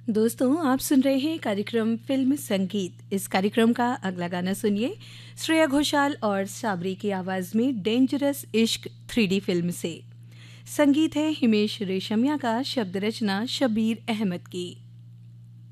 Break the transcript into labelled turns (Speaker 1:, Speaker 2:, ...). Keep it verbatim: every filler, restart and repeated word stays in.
Speaker 1: दोस्तों, आप सुन रहे हैं कार्यक्रम फिल्म संगीत। इस कार्यक्रम का अगला गाना सुनिए श्रेया घोषाल और साबरी की आवाज में डेंजरस इश्क थ्री डी फिल्म से। संगीत है हिमेश रेशमिया का, शब्द रचना शबीर अहमद की।